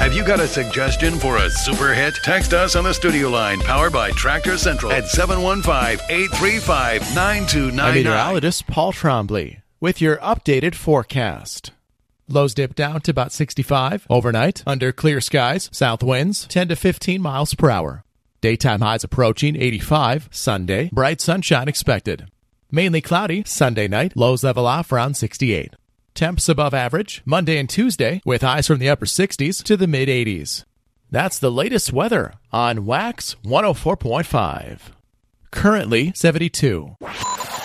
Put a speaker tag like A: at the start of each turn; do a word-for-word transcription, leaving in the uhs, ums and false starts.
A: Have you got a suggestion for a super hit? Text us on the studio line powered by Tractor Central at seven one five, eight three five, nine two nine nine.
B: I'm meteorologist Paul Trombley with your updated forecast. Lows dip down to about sixty-five overnight under clear skies, south winds ten to fifteen miles per hour. Daytime highs approaching eighty-five Sunday, bright sunshine expected. Mainly cloudy Sunday night, lows level off around sixty-eight. Temps above average Monday and Tuesday with highs from the upper sixties to the mid eighties. That's the latest weather on Wax one oh four point five. Currently seventy-two.